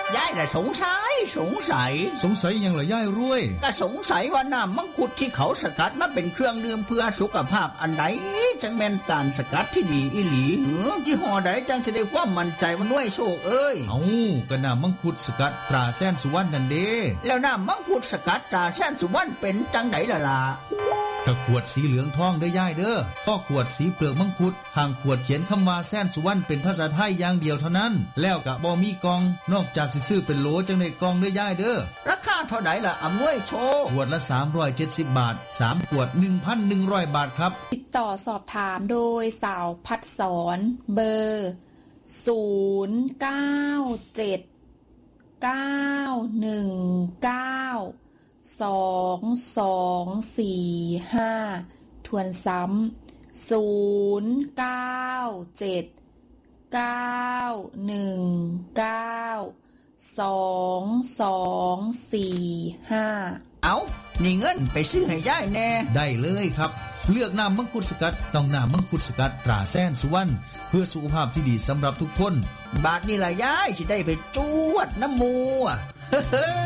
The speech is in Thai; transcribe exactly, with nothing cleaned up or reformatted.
ยายน่ะสงสัยสงสัยสงสัยยังเหรอย่ายรวยก็สงสัยว่าน้ำมังคุดที่เขาสกัดมาเป็นเครื่องดื่มเพื่อสุขภาพอันไหนจังแม่นการสกัดที่ดีอีหลีหือยี่ห้อใดจังสิได้ความมั่นใจว่าน้วยโชคเอ้ยเอ้าก็น้ำมังคุดสกัดตราแสนสุวรรณนั่นเด้แล้วน้ำมังคุดสกัดตราแสนสุวรรณเป็นจังไดล่ะล่ะถ้าขวดสีเหลืองทองได้ย่ายเด้อก็ขวดสีเปลือกมังคุดข้างขวดเขียนคำว่าแสนสุวรรณเป็นภาษาไทยอย่างเดียวเท่านั้นแล้วก็บ่มีกล่องนอกจากสิซื้อเป็นโหลจังได้กล่องได้ย่ายเด้อราคาเท่าใดล่ะอำนวยโชคขวดละสามร้อยเจ็ดสิบบาทสามขวด หนึ่งพันหนึ่งร้อย บาทครับติดต่อสอบถามโดยสาวพัดสอนเบอร์ศูนย์ เก้า เจ็ด เก้า หนึ่ง เก้า สอง สอง สี่ ห้าทวนซ้ำศูนย์ เก้า เจ็ด เก้า หนึ่ง เก้า สอง สอง สี่ ห้าเอานี่เงินไปซื้อให้ยายแน่ได้เลยครับเลือกน้ำมังคุดสกัดต้องน้ำมังคุดสกัดตราแสนสุวรรณเพื่อสุขภาพที่ดีสำหรับทุกคนบาทนี่ล่ะยายสิได้ไปจวดน้ำมู